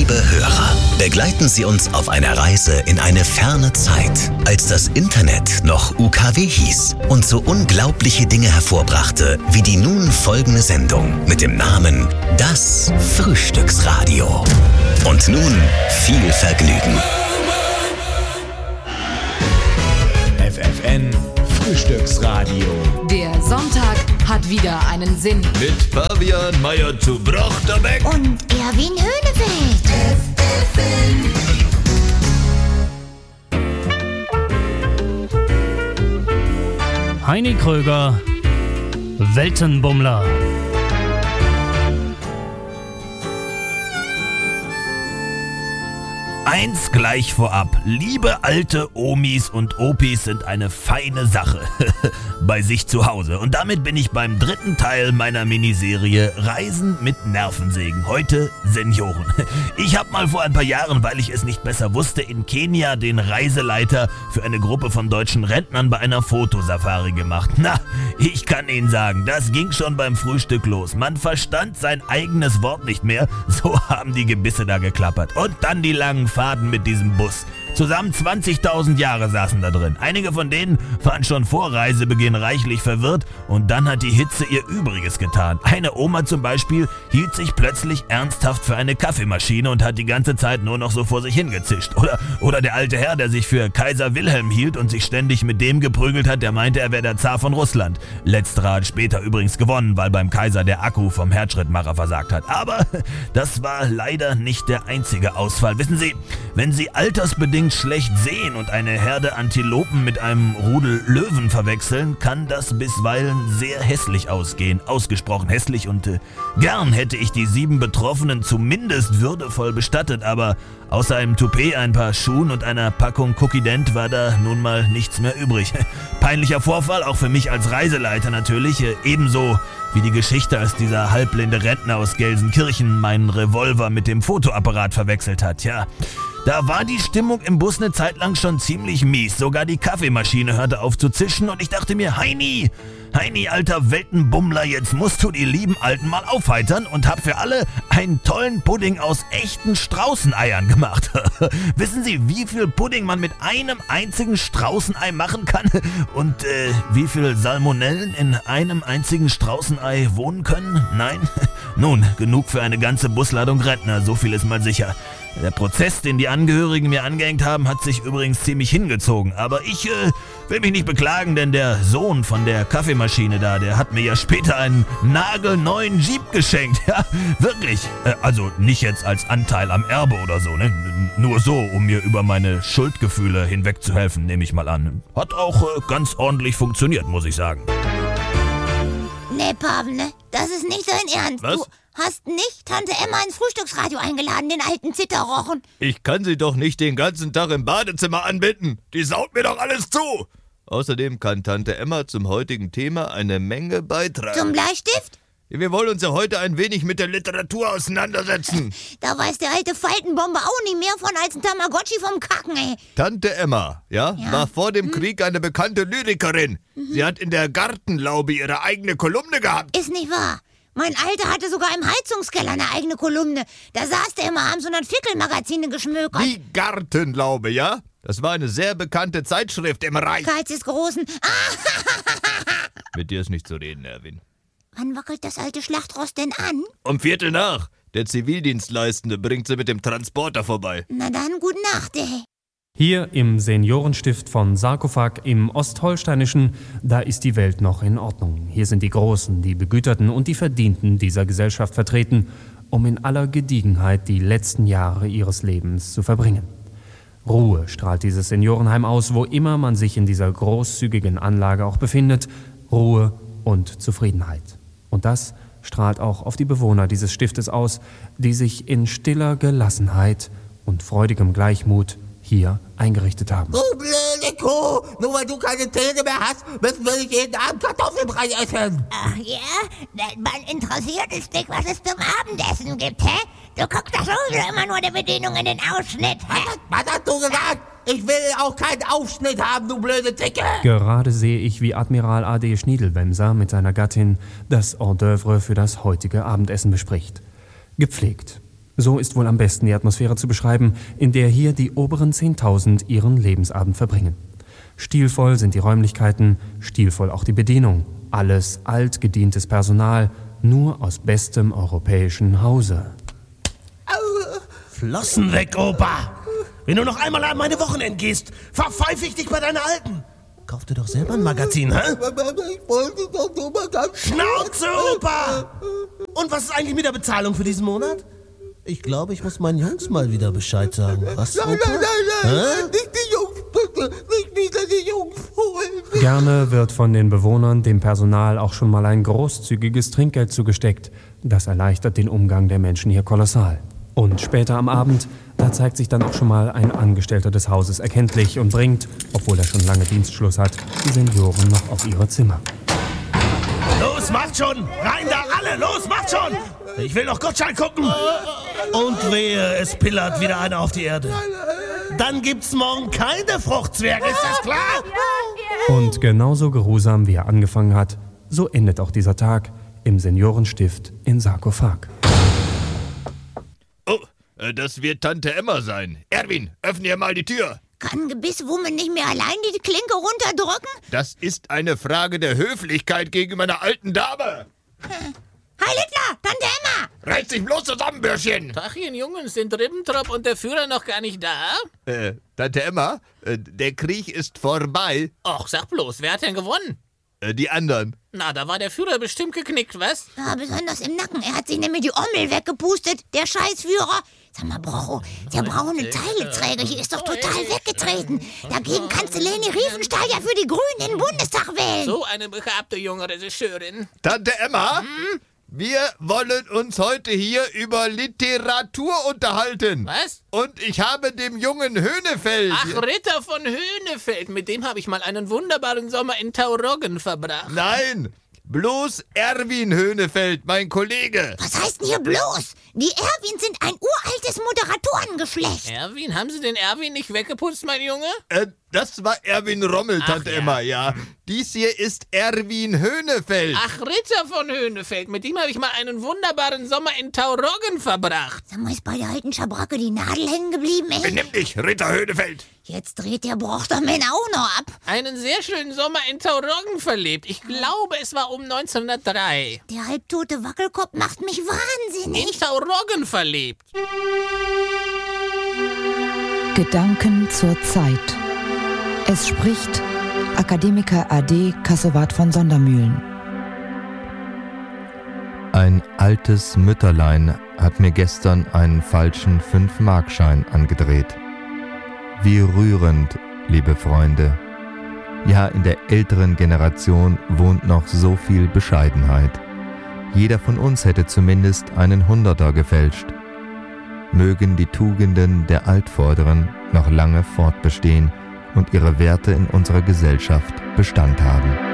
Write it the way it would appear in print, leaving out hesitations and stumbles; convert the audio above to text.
Liebe Hörer, begleiten Sie uns auf einer Reise in eine ferne Zeit, als das Internet noch UKW hieß und so unglaubliche Dinge hervorbrachte, wie die nun folgende Sendung mit dem Namen Das Frühstücksradio. Und nun viel Vergnügen. FFN Frühstücksradio. Der Sonntag hat wieder einen Sinn. Mit Fabian Meyer zu Brochterbeck und Erwin Höhnefeld. Heini Kröger, Weltenbummler. Eins gleich vorab. Liebe alte Omis und Opis sind eine feine Sache bei sich zu Hause. Und damit bin ich beim dritten Teil meiner Miniserie Reisen mit Nervensägen. Heute Senioren. Ich habe mal vor ein paar Jahren, weil ich es nicht besser wusste, in Kenia den Reiseleiter für eine Gruppe von deutschen Rentnern bei einer Fotosafari gemacht. Na, ich kann Ihnen sagen, das ging schon beim Frühstück los. Man verstand sein eigenes Wort nicht mehr. So haben die Gebisse da geklappert. Und dann die langen Fahrten mit diesem Bus. Zusammen 20.000 Jahre saßen da drin. Einige von denen waren schon vor Reisebeginn reichlich verwirrt und dann hat die Hitze ihr Übriges getan. Eine Oma zum Beispiel hielt sich plötzlich ernsthaft für eine Kaffeemaschine und hat die ganze Zeit nur noch so vor sich hingezischt. Oder der alte Herr, der sich für Kaiser Wilhelm hielt und sich ständig mit dem geprügelt hat, der meinte, er wäre der Zar von Russland. Letzterer hat später übrigens gewonnen, weil beim Kaiser der Akku vom Herzschrittmacher versagt hat. Aber das war leider nicht der einzige Ausfall. Wissen Sie, wenn Sie altersbedingt schlecht sehen und eine Herde Antilopen mit einem Rudel Löwen verwechseln, kann das bisweilen sehr hässlich ausgehen. Ausgesprochen hässlich und gern hätte ich die 7 Betroffenen zumindest würdevoll bestattet, aber außer einem Toupet, ein paar Schuhen und einer Packung Cookie Dent war da nun mal nichts mehr übrig. Peinlicher Vorfall, auch für mich als Reiseleiter natürlich, ebenso wie die Geschichte, als dieser halbblinde Rentner aus Gelsenkirchen meinen Revolver mit dem Fotoapparat verwechselt hat, ja. Da war die Stimmung im Bus eine Zeit lang schon ziemlich mies. Sogar die Kaffeemaschine hörte auf zu zischen und ich dachte mir, Heini, alter Weltenbummler, jetzt musst du die lieben Alten mal aufheitern und hab für alle einen tollen Pudding aus echten Straußeneiern gemacht. Wissen Sie, wie viel Pudding man mit einem einzigen Straußenei machen kann? Und wie viel Salmonellen in einem einzigen Straußenei wohnen können? Nein? Nun, genug für eine ganze Busladung Rentner, so viel ist mal sicher. Der Prozess, den die Angehörigen mir angehängt haben, hat sich übrigens ziemlich hingezogen. Aber ich will mich nicht beklagen, denn der Sohn von der Kaffeemaschine da, der hat mir ja später einen nagelneuen Jeep geschenkt. Ja, wirklich. Also nicht jetzt als Anteil am Erbe oder so, ne? Nur so, um mir über meine Schuldgefühle hinwegzuhelfen, nehme ich mal an. Hat auch ganz ordentlich funktioniert, muss ich sagen. Nee, Pavel, ne? Das ist nicht dein Ernst. Was? Du hast nicht Tante Emma ins Frühstücksradio eingeladen, den alten Zitterrochen. Ich kann sie doch nicht den ganzen Tag im Badezimmer anbitten. Die saut mir doch alles zu. Außerdem kann Tante Emma zum heutigen Thema eine Menge beitragen. Zum Bleistift? Wir wollen uns ja heute ein wenig mit der Literatur auseinandersetzen. Da weiß der alte Faltenbomber auch nicht mehr von als ein Tamagotchi vom Kacken, ey. Tante Emma, ja, war vor dem Krieg eine bekannte Lyrikerin. Sie hat in der Gartenlaube ihre eigene Kolumne gehabt. Ist nicht wahr. Mein Alter hatte sogar im Heizungskeller eine eigene Kolumne. Da saß der immer abends und hat Fickelmagazine geschmökert. Die Gartenlaube, ja? Das war eine sehr bekannte Zeitschrift im Reich. Karls des Großen. Mit dir ist nicht zu reden, Erwin. Wann wackelt das alte Schlachtrost denn an? Um 15:15. Der Zivildienstleistende bringt sie mit dem Transporter vorbei. Na dann, gute Nacht, ey. Hier im Seniorenstift von Sarkophag im Ostholsteinischen, da ist die Welt noch in Ordnung. Hier sind die Großen, die Begüterten und die Verdienten dieser Gesellschaft vertreten, um in aller Gediegenheit die letzten Jahre ihres Lebens zu verbringen. Ruhe strahlt dieses Seniorenheim aus, wo immer man sich in dieser großzügigen Anlage auch befindet. Ruhe und Zufriedenheit. Und das strahlt auch auf die Bewohner dieses Stiftes aus, die sich in stiller Gelassenheit und freudigem Gleichmut hier eingerichtet haben. Du blöde Kuh! Nur weil du keine Zähne mehr hast, müssen wir nicht jeden Abend Kartoffelbrei essen. Ach ja? Man interessiert es dich, was es zum Abendessen gibt, hä? Du guckst doch sowieso immer nur der Bedienung in den Ausschnitt, hä? Was hast du gesagt? Ich will auch keinen Aufschnitt haben, du blöde Zicke! Gerade sehe ich, wie Admiral A.D. Schniedelwemser mit seiner Gattin das Hors d'oeuvre für das heutige Abendessen bespricht. Gepflegt, So ist wohl am besten die Atmosphäre zu beschreiben, in der hier die oberen 10.000 ihren Lebensabend verbringen. Stilvoll sind die Räumlichkeiten, stilvoll auch die Bedienung. Alles altgedientes Personal, nur aus bestem europäischen Hause. Flossen weg, Opa! Wenn du noch einmal an meine Wochenend gehst, verpfeife ich dich bei deiner Alten. Kauf dir doch selber ein Magazin, hä? Ich wollte doch nur mal ganz... Schnauze, Opa! Und was ist eigentlich mit der Bezahlung für diesen Monat? Ich glaube, ich muss meinen Jungs mal wieder Bescheid sagen. Was, Opa? Nein, nicht die Jungs, bitte. Nicht wieder die Jungs holen. Gerne wird von den Bewohnern dem Personal auch schon mal ein großzügiges Trinkgeld zugesteckt. Das erleichtert den Umgang der Menschen hier kolossal. Und später am Abend, da zeigt sich dann auch schon mal ein Angestellter des Hauses erkenntlich und bringt, obwohl er schon lange Dienstschluss hat, die Senioren noch auf ihre Zimmer. Los, macht schon! Rein da alle! Los, macht schon! Ich will noch Gottschalk gucken! Und wehe, es pillert wieder einer auf die Erde. Dann gibt's morgen keine Fruchtzwerge, ist das klar? Und genauso geruhsam wie er angefangen hat, so endet auch dieser Tag im Seniorenstift in Sarkophag. Oh, das wird Tante Emma sein. Erwin, öffne ihr mal die Tür. Kann Gebisswumme nicht mehr allein die Klinke runterdrücken? Das ist eine Frage der Höflichkeit gegenüber einer alten Dame. Hi Littler, Tante Emma! Reiß dich bloß zusammen, Bürschchen. Tachchen, Jungs, sind Ribbentrop und der Führer noch gar nicht da? Tante Emma, der Krieg ist vorbei. Och, sag bloß, wer hat denn gewonnen? Die anderen. Na, da war der Führer bestimmt geknickt, was? Ja, besonders im Nacken. Er hat sich nämlich die Ommel weggepustet, der Scheißführer. Sag mal, Brocho, der braune Teileträger hier ist doch total weggetreten. Dagegen kannst du Leni Riefenstahl ja für die Grünen in den Bundestag wählen. So eine begabte junge Regisseurin. Tante Emma, wir wollen uns heute hier über Literatur unterhalten. Was? Und ich habe dem jungen Höhnefeld... Ach, Ritter von Höhnefeld, mit dem habe ich mal einen wunderbaren Sommer in Tauroggen verbracht. Nein, bloß Erwin Höhnefeld, mein Kollege. Was heißt denn hier bloß? Die Erwins sind ein uraltes Moderatorengeschlecht. Erwin, haben Sie den Erwin nicht weggeputzt, mein Junge? Das war Erwin Rommel, Tante Emma, ja. Dies hier ist Erwin Höhnefeld. Ach, Ritter von Höhnefeld, mit dem habe ich mal einen wunderbaren Sommer in Tauroggen verbracht. Sag mal, ist bei der alten Schabracke die Nadel hängen geblieben, ey? Benimm dich, Ritter Höhnefeld. Jetzt dreht der Brochtermann auch noch ab. Einen sehr schönen Sommer in Tauroggen verlebt. Ich glaube, es war um 1903. Der halbtote Wackelkopf macht mich wahnsinnig. In Tauroggen verlebt. Gedanken zur Zeit. Es spricht Akademiker AD Kassowart von Sondermühlen. Ein altes Mütterlein hat mir gestern einen falschen 5-Markschein angedreht. Wie rührend, liebe Freunde. Ja, in der älteren Generation wohnt noch so viel Bescheidenheit. Jeder von uns hätte zumindest einen 100er gefälscht. Mögen die Tugenden der Altvorderen noch lange fortbestehen und ihre Werte in unserer Gesellschaft Bestand haben.